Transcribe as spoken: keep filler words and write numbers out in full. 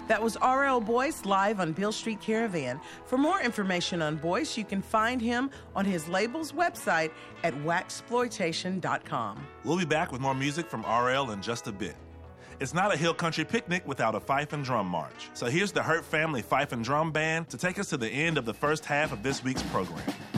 That was R L Boyce live on Beale Street Caravan. For more information on Boyce, you can find him on his label's website at waxploitation dot com. We'll be back with more music from R L in just a bit. It's not a hill country picnic without a fife and drum march. So here's the Hurt Family Fife and Drum Band to take us to the end of the first half of this week's program.